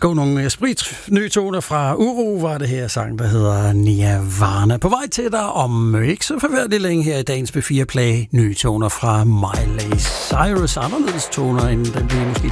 Skål nogle sprit-nye toner fra Uro, var det her sang, der hedder Nirvana. På vej til dig om ikke så forfærdeligt længe her i dagens B4 Play. Nye toner fra Miley Cyrus. Anderledes toner, end den vi måske